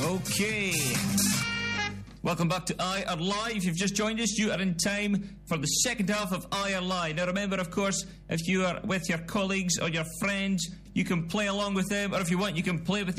Okay. Welcome back to I Are Live. If you've just joined us, you are in time for the second half of I Are Live. Now remember, of course, if you are with your colleagues or your friends, you can play along with them, or if you want, you can play with